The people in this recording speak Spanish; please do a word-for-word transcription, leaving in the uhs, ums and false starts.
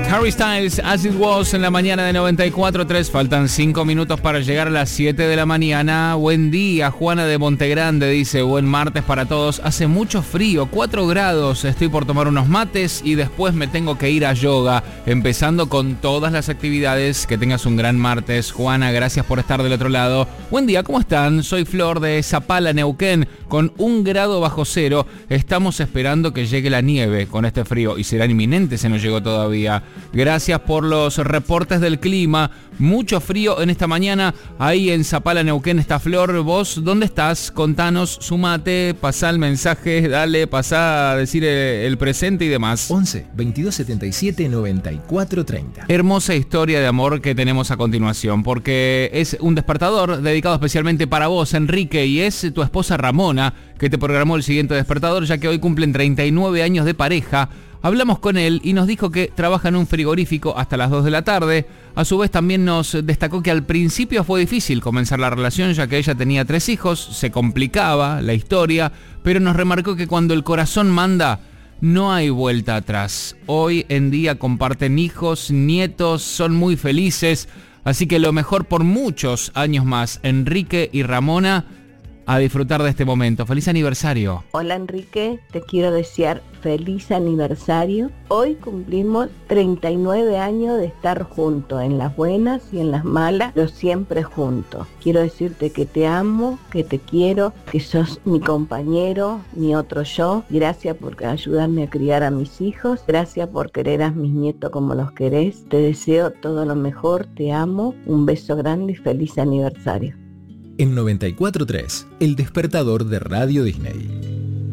Harry Styles, As It Was, en la mañana de noventa y cuatro punto tres. Faltan cinco minutos para llegar a las siete de la mañana. Buen día, Juana de Montegrande dice, buen martes para todos. Hace mucho frío, cuatro grados. Estoy por tomar unos mates y después me tengo que ir a yoga, empezando con todas las actividades. Que tengas un gran martes, Juana. Gracias por estar del otro lado. Buen día, ¿cómo están? Soy Flor de Zapala, Neuquén, con un grado bajo cero. Estamos esperando que llegue la nieve con este frío y será inminente, se nos llegó todavía. Gracias por los reportes del clima. Mucho frío en esta mañana. Ahí en Zapala, Neuquén está Flor. ¿Vos dónde estás? Contanos, sumate, pasá el mensaje, dale, pasá a decir el presente y demás. once, veintidós setenta y siete, noventa y cuatro treinta. Hermosa historia de amor que tenemos a continuación, porque es un despertador dedicado especialmente para vos, Enrique, y es tu esposa Ramona, que te programó el siguiente despertador, ya que hoy cumplen treinta y nueve años de pareja. Hablamos con él y nos dijo que trabaja en un frigorífico hasta las dos de la tarde. A su vez también nos destacó que al principio fue difícil comenzar la relación, ya que ella tenía tres hijos, se complicaba la historia, pero nos remarcó que cuando el corazón manda, no hay vuelta atrás. Hoy en día comparten hijos, nietos, son muy felices, así que lo mejor por muchos años más, Enrique y Ramona, a disfrutar de este momento. ¡Feliz aniversario! Hola Enrique, te quiero desear feliz aniversario. Hoy cumplimos treinta y nueve años de estar juntos, en las buenas y en las malas, pero siempre juntos. Quiero decirte que te amo, que te quiero, que sos mi compañero, mi otro yo. Gracias por ayudarme a criar a mis hijos. Gracias por querer a mis nietos como los querés. Te deseo todo lo mejor, te amo. Un beso grande y feliz aniversario. En noventa y cuatro punto tres, el despertador de Radio Disney.